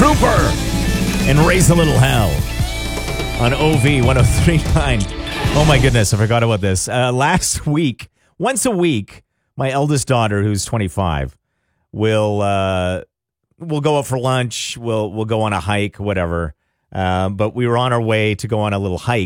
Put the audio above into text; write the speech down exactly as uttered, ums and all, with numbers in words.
Trooper and Raise a Little Hell on O V one oh three point nine. Oh my goodness, I forgot about this. Uh, last week, once a week, my eldest daughter, who's twenty-five, will uh, we'll go out for lunch. We'll we'll go on a hike, whatever. Uh, but we were on our way to go on a little hike.